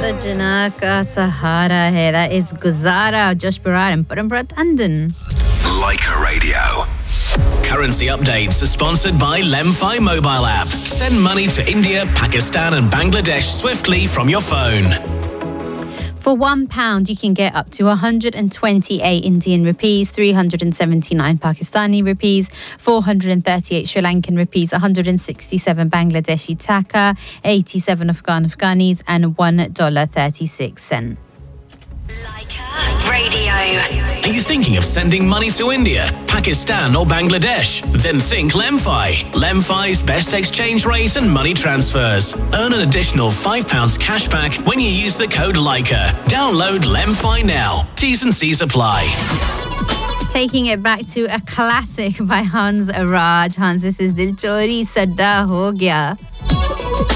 Sajna Ka Sahara hai. That is Guzara, Josh Barar and Parampara Tandon. Leica Radio. Currency updates are sponsored by Lemfi mobile app. Send money to India, Pakistan and Bangladesh swiftly from your phone. For £1, you can get up to 128 Indian rupees, 379 Pakistani rupees, 438 Sri Lankan rupees, 167 Bangladeshi taka, 87 Afghanis, and $1.36. Radio. Are you thinking of sending money to India, Pakistan or Bangladesh? Then think Lemfi. Lemfi's best exchange rate and money transfers. Earn an additional £5 cash back when you use the code Leica. Download Lemfi now. T's and C's apply. Taking it back to a classic by Hans Raj. Hans, this is Dil Chori Sadda Ho Gya.